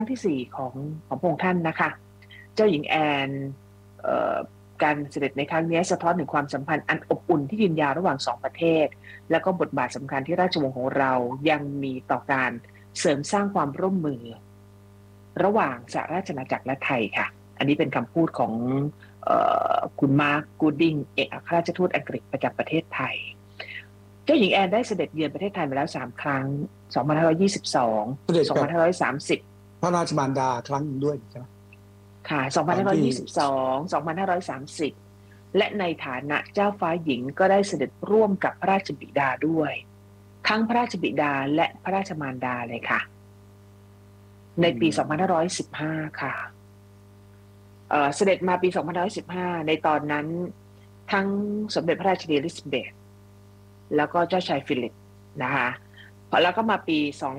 รั้งที่สี่ของพระองค์ท่านนะคะเจ้าหญิงแอนการเสด็จในครั้งนี้สะท้อนถึงความสัมพันธ์อันอบอุ่นที่ยืนยาวระหว่างสองประเทศแล้วก็บทบาทสำคัญที่ราชวงศ์ของเรายังมีต่อการเสริมสร้างความร่วมมือระหว่างสหราชอาณาจักรและไทยค่ะอันนี้เป็นคำพูดของคุณมาร์คกูดดิงเอกอัครราชทูตอังกฤษประจำประเทศไทยเจ้าหญิงแอนได้เสด็จเยือนประเทศไทยมาแล้ว3ครั้ง2522 2530 พระราชมารดาครั้งนึงด้วยใช่ไหมค่ะ2522 2530และในฐานะเจ้าฟ้าหญิงก็ได้เสด็จร่วมกับพระราชบิดาด้วยทั้งพระราชบิดาและพระราชมารดาเลยค่ะในปี2515ค่ะเสด็จมาปี2515ในตอนนั้นทั้งสมเด็จพระราชินีอลิซาเบธแล้วก็เจ้าชายฟิลิปนะคะแล้วก็มาปี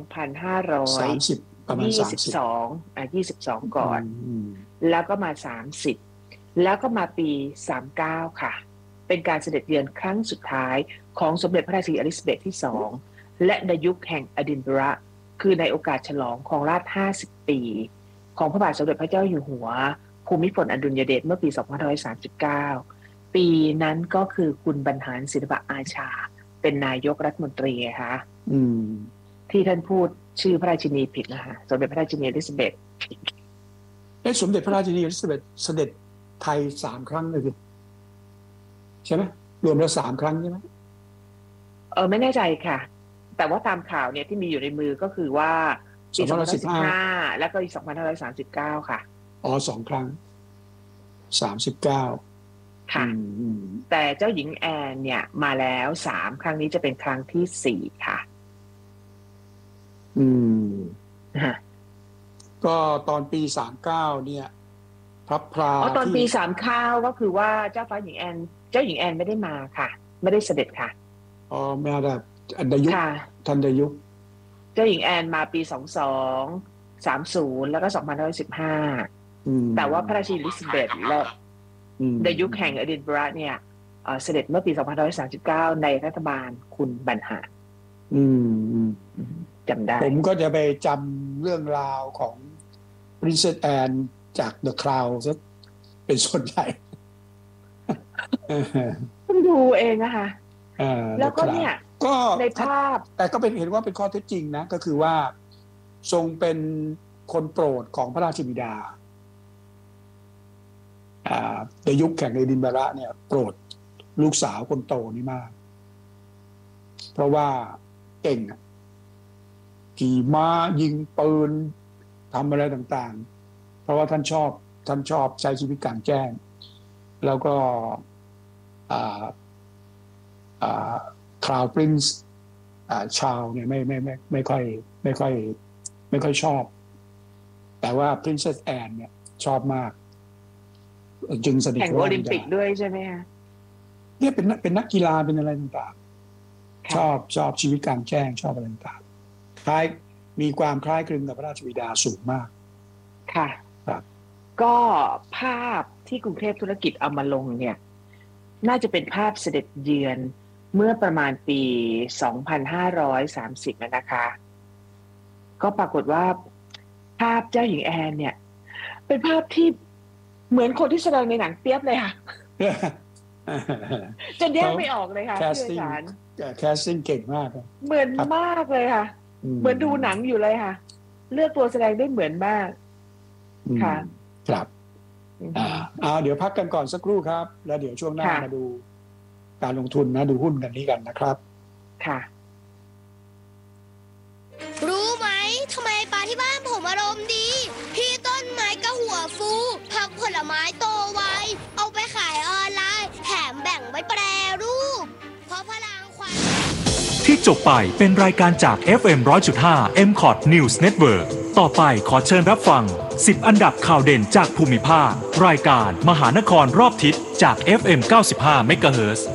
22ก่อนแล้วก็มา30แล้วก็มาปี39ค่ะเป็นการเสด็จเยือนครั้งสุดท้ายของสมเด็จพระราชินีอลิซาเบธที่2และในยุคแห่งอดินบะระคือในโอกาสฉลองครองราชย์50 ปีของพระบาทสมเด็จพระเจ้าอยู่หัวภูมิพลอดุลยเดชเมื่อปี2539ปีนั้นก็คือคุณบรรหารศิลปอาชาเป็นนายกรัฐมนตรีค่ะที่ท่านพูดชื่อพระราชินีผิดนะคะสมเด็จพระราชินีอลิซาเบธสมเด็จพระราชินีอลิซาเบธเสด็จไทย3 ครั้งเลยใช่ไหมรวมแล้ว3 ครั้งใช่ไหมไม่แน่ใจค่ะแต่ว่าตามข่าวเนี่ยที่มีอยู่ในมือก็คือว่าปี2515แล้วก็ปี2539ค่ะ 2 ครั้ง39 ค่ะแต่เจ้าหญิงแอนเนี่ยมาแล้ว3 ครั้งนี้จะเป็นครั้งที่4ค่ะก็ตอนปี39เนี่ยพระพราตอนปี39ก็คือว่าเจ้าหญิงแอนไม่ได้มาค่ะไม่ได้เสด็จค่ะไม่ได้อันดายุทันดายุเจ้าหญิงแอนมาปี2230แล้วก็2515แต่ว่าพระราชินีอลิซาเบธและในยุคแห่งอดินบะระเนี่ยเสด็จเมื่อปี2539ในรัฐบาลคุณบรรหารจำได้ผมก็จะไปจำเรื่องราวของ Princess Anne จาก The Crown ซะเป็นส่วนใหญ่ต้องดูเองนะคะแล้วก็เนี่ยก็ในภาพแต่ก็เป็นเห็นว่าเป็นข้อเท็จจริงนะก็คือว่าทรงเป็นคนโปรดของพระราชบิดาในยุคแข่งในดินบาระเนี่ยโปรดลูกสาวคนโตนี่มากเพราะว่าเก่งขี่ม้ายิงปืนทำอะไรต่างๆเพราะว่าท่านชอบใช้ชีวิตกลางแจ้งแล้วก็คราวปรินซ์ชาวเนี่ยไม่ค่อยชอบแต่ว่า Princess Anne เนี่ยชอบมากจึงสนิทแข่งโอลิมปิกด้วยใช่ไหมคะเนี่ยเป็นนักกีฬาเป็นอะไรต่างๆชอบชีวิตกลางแจ้งชอบอะไรต่างๆคล้ายมีความคล้ายคลึงกับพระราชบิดาสูงมากค่ะครับก็ภาพที่กรุงเทพธุรกิจเอามาลงเนี่ยน่าจะเป็นภาพเสด็จเยือนเมื่อประมาณปี2530นะคะก็ปรากฏว่าภาพเจ้าหญิงแอนเนี่ยเป็นภาพที่เหมือนคนที่แสดงในหนังเปียบเลยค่ะจนแยกไม่ออกเลยค่ะพี่อาจารย์แคสติ้งเก่งมากเหมือนมากเลยค่ะเหมือนดูหนังอยู่เลยค่ะเลือกตัวแสดงได้เหมือนมากค่ะครับเดี๋ยวพักกันก่อนสักครู่ครับแล้วเดี๋ยวช่วงหน้ามาดูการลงทุนนะดูหุ้นกันนี้กันนะครับค่ะรู้ไหมทำไมปลาที่บ้านผมอารมณ์ดีพี่ต้นไม้ก็หัวฟูผักผลไม้โตไวเอาไปขายออนไลน์แถมแบ่งไว้แปรรูปเพราะพลังควันที่จบไปเป็นรายการจาก FM 100.5 MCOT News Network ต่อไปขอเชิญรับฟัง10 อันดับข่าวเด่นจากภูมิภาครายการมหานครรอบทิศจาก FM 95 MHz